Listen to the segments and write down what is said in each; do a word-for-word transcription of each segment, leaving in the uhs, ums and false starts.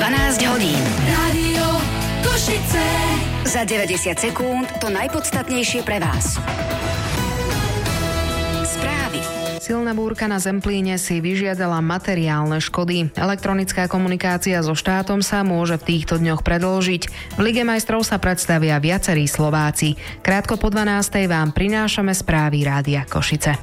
dvanásť hodín. Rádio Košice. Za deväťdesiat sekúnd to najpodstatnejšie pre vás. Správy. Silná búrka na Zemplíne si vyžiadala materiálne škody. Elektronická komunikácia so štátom sa môže v týchto dňoch predĺžiť. V Lige majstrov sa predstavia viacerí Slováci. Krátko po dvanástej vám prinášame správy Rádia Košice.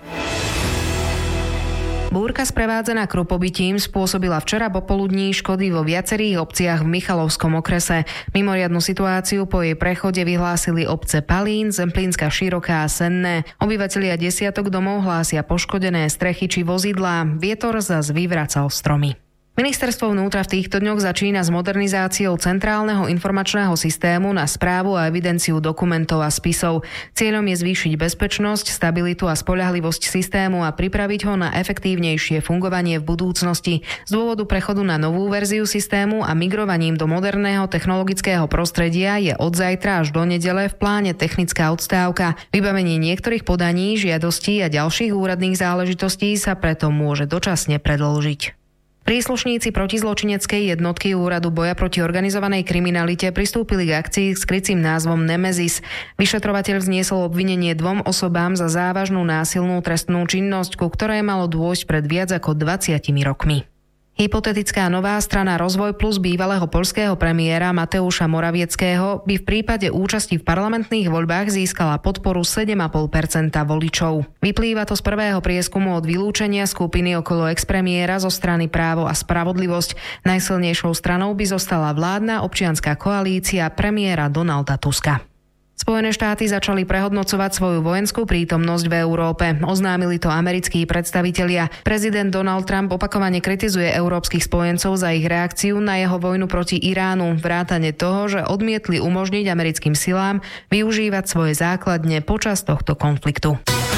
Búrka sprevádzaná krupobytím spôsobila včera popoludní škody vo viacerých obciach v Michalovskom okrese. Mimoriadnu situáciu po jej prechode vyhlásili obce Palín, Zemplínska Široká a Senné. Obyvatelia desiatok domov hlásia poškodené strechy či vozidlá. Vietor zas vyvracal stromy. Ministerstvo vnútra v týchto dňoch začína s modernizáciou centrálneho informačného systému na správu a evidenciu dokumentov a spisov. Cieľom je zvýšiť bezpečnosť, stabilitu a spoľahlivosť systému a pripraviť ho na efektívnejšie fungovanie v budúcnosti. Z dôvodu prechodu na novú verziu systému a migrovaním do moderného technologického prostredia je od zajtra až do nedele v pláne technická odstávka. Vybavenie niektorých podaní, žiadostí a ďalších úradných záležitostí sa preto môže dočasne predĺžiť. Príslušníci protizločineckej jednotky Úradu boja proti organizovanej kriminalite pristúpili k akcii s krycím názvom Nemezis. Vyšetrovateľ vzniesol obvinenie dvom osobám za závažnú násilnú trestnú činnosť, ku ktorej malo dôjsť pred viac ako dvadsiatimi rokmi. Hypotetická nová strana Rozvoj plus bývalého poľského premiéra Mateuša Morawieckého by v prípade účasti v parlamentných voľbách získala podporu sedem celá päť percenta voličov. Vyplýva to z prvého prieskumu od vylúčenia skupiny okolo expremiéra zo strany Právo a spravodlivosť. Najsilnejšou stranou by zostala vládna občianska koalícia premiéra Donalda Tuska. Spojené štáty začali prehodnocovať svoju vojenskú prítomnosť v Európe. Oznámili to americkí predstavitelia. Prezident Donald Trump opakovane kritizuje európskych spojencov za ich reakciu na jeho vojnu proti Iránu, vrátane toho, že odmietli umožniť americkým silám využívať svoje základne počas tohto konfliktu.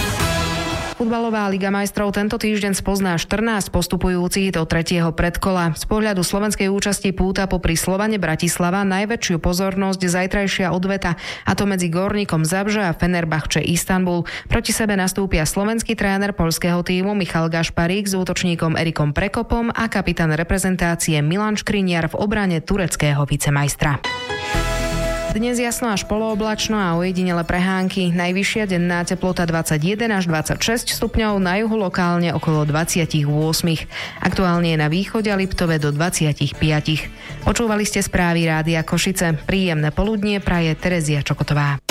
Futbalová Liga majstrov tento týždeň spozná štrnásť postupujúcich do tretieho predkola. Z pohľadu slovenskej účasti púta popri Slovane Bratislava najväčšiu pozornosť zajtrajšia odveta, a to medzi Górnikom Zabrze a Fenerbahče Istanbul. Proti sebe nastúpia slovenský tréner poľského tímu Michal Gašparík s útočníkom Erikom Prekopom a kapitán reprezentácie Milan Škriniar v obrane tureckého vicemajstra. Dnes jasno až polooblačno a ojedinele prehánky. Najvyššia denná teplota dvadsaťjeden až dvadsaťšesť stupňov, na juhu lokálne okolo dvadsaťosem. Aktuálne je na východe a Liptove do dvadsaťpäť. Počúvali ste správy Rádia Košice. Príjemné poludnie praje Terezia Čokotová.